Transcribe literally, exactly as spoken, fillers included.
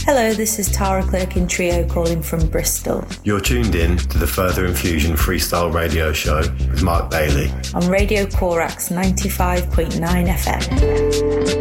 Hello, this is Tara Clerkin Trio calling from Bristol. You're tuned in to the Further Infusion Freestyle Radio Show with Mark Bailey on Radio Corax ninety-five point nine F M.